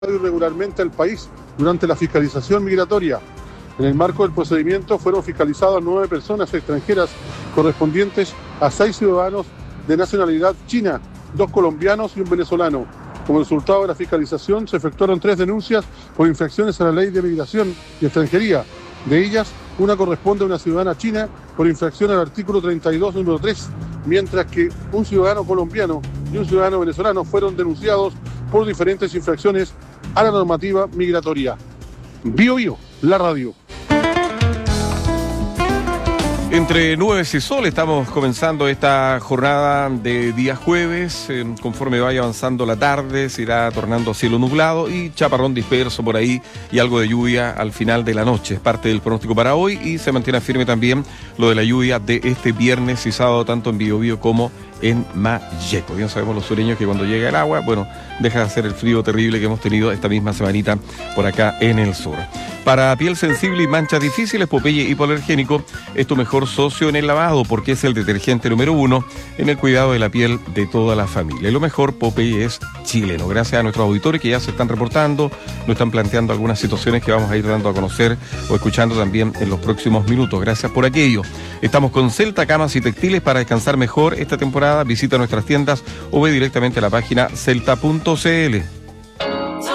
irregularmente al país durante la fiscalización migratoria. En el marco del procedimiento fueron fiscalizadas 9 personas extranjeras correspondientes a 6 ciudadanos de nacionalidad china, 2 colombianos y un venezolano. Como resultado de la fiscalización se efectuaron 3 denuncias por infracciones a la ley de migración y extranjería. De ellas, una corresponde a una ciudadana china por infracción al artículo 32, número 3, mientras que un ciudadano colombiano y un ciudadano venezolano fueron denunciados por diferentes infracciones a la normativa migratoria. Bio Bio, la radio. Entre nubes y sol estamos comenzando esta jornada de día jueves. Conforme vaya avanzando la tarde se irá tornando cielo nublado y chaparrón disperso por ahí y algo de lluvia al final de la noche. Es parte del pronóstico para hoy y se mantiene firme también lo de la lluvia de este viernes y sábado tanto en Biobío como en Malleco. Bien sabemos los sureños que cuando llega el agua, bueno, deja de hacer el frío terrible que hemos tenido esta misma semanita por acá en el sur. Para piel sensible y manchas difíciles, Popeye Hipoalergénico es tu mejor socio en el lavado porque es el detergente número 1 en el cuidado de la piel de toda la familia. Y lo mejor, Popeye es chileno. Gracias a nuestros auditores que ya se están reportando, nos están planteando algunas situaciones que vamos a ir dando a conocer o escuchando también en los próximos minutos. Gracias por aquello. Estamos con Celta Camas y Textiles para descansar mejor esta temporada. Visita nuestras tiendas o ve directamente a la página celta.cl.